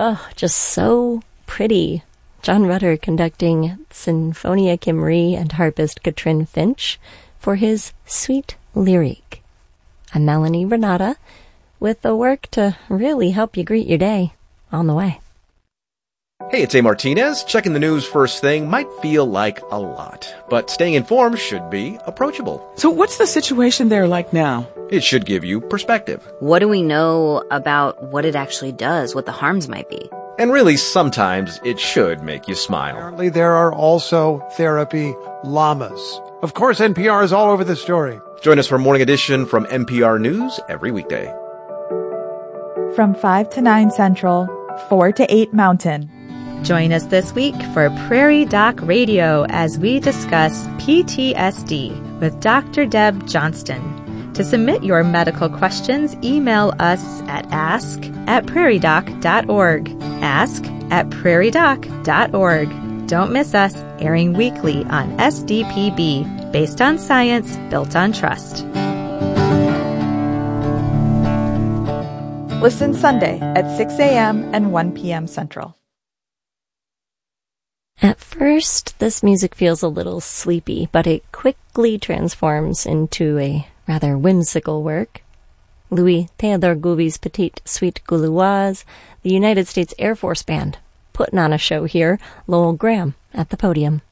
Oh, just so pretty. John Rutter conducting Sinfonia Kimri and harpist Katrin Finch for his Sweet Lyrique. I'm Melanie Renata with the work to really help you greet your day on the way. Hey, it's A. Martinez. Checking the news first thing might feel like a lot, but staying informed should be approachable. So what's the situation there like now? It should give you perspective. What do we know about what it actually does, what the harms might be? And really, sometimes it should make you smile. Apparently, there are also therapy llamas. Of course, NPR is all over the story. Join us for Morning Edition from NPR News every weekday. From 5 to 9 Central, 4 to 8 Mountain. Join us this week for Prairie Doc Radio as we discuss PTSD with Dr. Deb Johnston. To submit your medical questions, email us at ask@prairiedoc.org. ask@prairiedoc.org. Don't miss us, airing weekly on SDPB, based on science, built on trust. Listen Sunday at 6 a.m. and 1 p.m. Central. At first, this music feels a little sleepy, but it quickly transforms into a rather whimsical work. Louis Théodore Gouvy's Petite Suite Gauloise, the United States Air Force Band, putting on a show here, Lowell Graham at the podium.